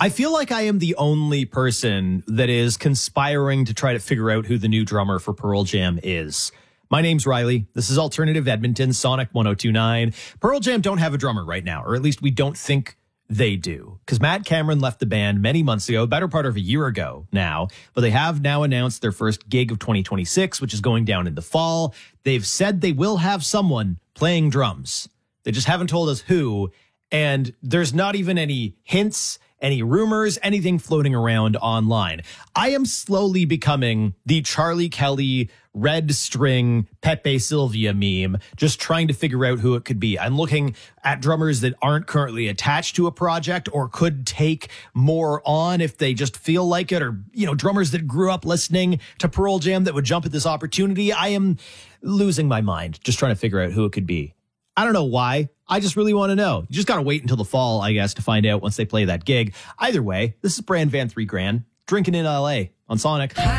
I feel like I am the only person that is conspiring to try to figure out who the new drummer for Pearl Jam is. My name's Riley. This is Alternative Edmonton, Sonic 102.9. Pearl Jam don't have a drummer right now, or at least we don't think they do, because Matt Cameron left the band many months ago, better part of a year ago now, but they have now announced their first gig of 2026, which is going down in the fall. They've said they will have someone playing drums. They just haven't told us who, and there's not even any hints, any rumors, anything floating around online. I am slowly becoming the Charlie Kelly red string Pepe Sylvia meme, just trying to figure out who it could be. I'm looking at drummers that aren't currently attached to a project or could take more on if they just feel like it, or, you know, drummers that grew up listening to Pearl Jam that would jump at this opportunity. I am losing my mind just trying to figure out who it could be. I don't know why. I just really want to know. You just got to wait until the fall, I guess, to find out once they play that gig. Either way, this is Brand Van 3 Grand, drinking in LA on Sonic.